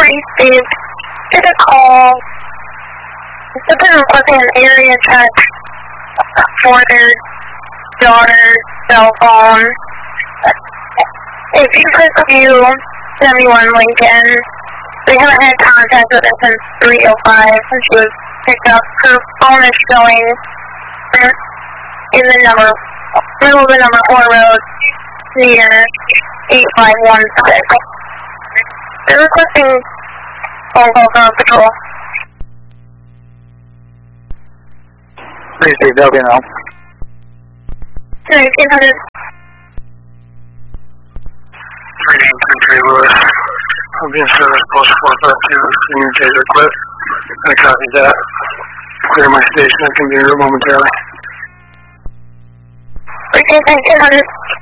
received did a call. They've been requesting an area check for their daughter's cell phone. If you could view 71 Lincoln, we haven't had contact with her since 3:05 when she was picked up. Her phone is showing in the middle of the number 4 road near 8516. They're requesting phone calls on patrol. Please take W now. 1900. 393 Lewis. I'll be in service post 452. Communicator clip. I copy that. Clear my station. I can be here momentarily. 1900.